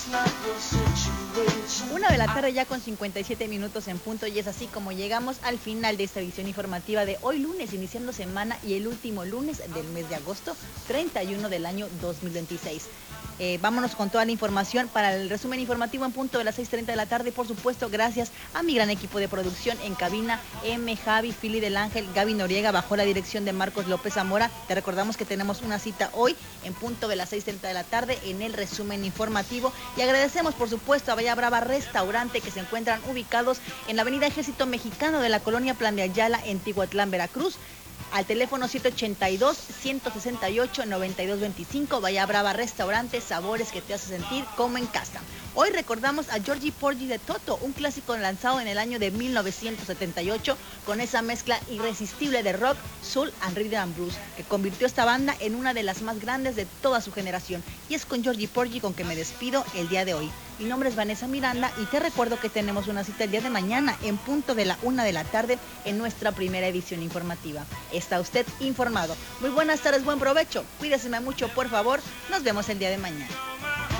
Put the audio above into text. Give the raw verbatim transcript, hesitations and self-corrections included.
Una de la tarde ya con cincuenta y siete minutos en punto, y es así como llegamos al final de esta edición informativa de hoy lunes, iniciando semana y el último lunes del mes de agosto, treinta y uno del año dos mil veintiséis. Eh, vámonos con toda la información para el resumen informativo en punto de las seis treinta de la tarde. Por supuesto, gracias a mi gran equipo de producción en cabina, M, Javi, Fili del Ángel, Gaby Noriega, bajo la dirección de Marcos López Zamora. Te recordamos que tenemos una cita hoy en punto de las seis treinta de la tarde en el resumen informativo. Y agradecemos, por supuesto, a Bahía Brava Restaurante, que se encuentran ubicados en la avenida Ejército Mexicano de la colonia Plan de Ayala, en Tihuatlán, Veracruz. Al teléfono siete ochenta y dos, ciento sesenta y ocho, noventa y dos veinticinco, Bahía Brava Restaurante, sabores que te hacen sentir como en casa. Hoy recordamos a Georgie Porgy de Toto, un clásico lanzado en el año de mil novecientos setenta y ocho, con esa mezcla irresistible de rock, soul and rhythm and blues, que convirtió esta banda en una de las más grandes de toda su generación. Y es con Georgie Porgy con que me despido el día de hoy. Mi nombre es Vanessa Miranda y te recuerdo que tenemos una cita el día de mañana en punto de la una de la tarde en nuestra primera edición informativa. Está usted informado. Muy buenas tardes, buen provecho. Cuídese mucho, por favor. Nos vemos el día de mañana.